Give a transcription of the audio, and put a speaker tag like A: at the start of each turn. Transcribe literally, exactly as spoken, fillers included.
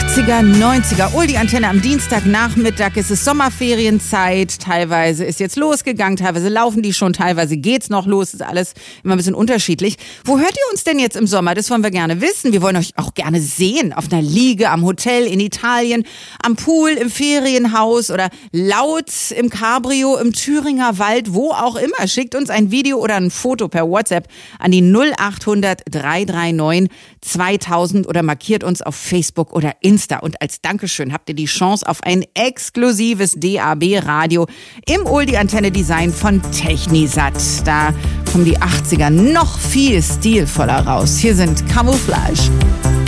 A: achtziger, neunziger, Uli Antenne am Dienstagnachmittag, es ist Sommerferienzeit, teilweise ist jetzt losgegangen, teilweise laufen die schon, teilweise geht's noch los, ist alles immer ein bisschen unterschiedlich. Wo hört ihr uns denn jetzt im Sommer? Das wollen wir gerne wissen, wir wollen euch auch gerne sehen, auf einer Liege, am Hotel in Italien, am Pool, im Ferienhaus oder laut im Cabrio, im Thüringer Wald, wo auch immer. Schickt uns ein Video oder ein Foto per WhatsApp an die null achthundert, dreihundertneunundddreißig, zweitausend oder markiert uns auf Facebook oder Insta. Und als Dankeschön habt ihr die Chance auf ein exklusives D A B-Radio im Oldie-Antenne-Design von Technisat. Da kommen die achtziger noch viel stilvoller raus. Hier sind Camouflage.